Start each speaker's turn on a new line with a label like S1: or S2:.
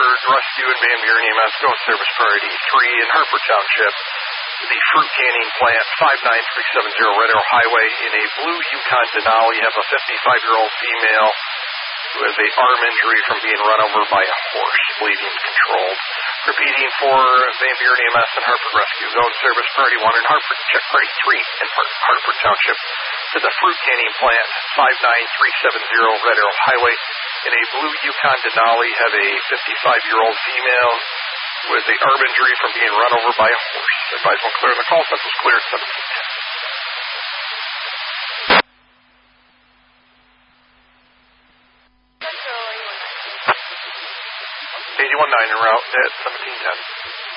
S1: Hartford Rescue and Van Buren EMS, go service priority 3 in Hartford Township. The fruit canning plant, 59370 Red Arrow Highway. In a blue Yukon Denali, have a 55-year-old female who has an arm injury from being run over by a horse, bleeding controlled. Repeating for Van Buren EMS and Hartford Rescue, zone service priority 1 in Hartford, check priority 3 in Hartford Township. To the fruit canning plant, 59370 Red Arrow Highway. In a blue Yukon Denali, have a 55-year-old female with an arm injury from being run over by a horse. Advise when clear on the call, central's clear at 1710. 8019 en route at 1710.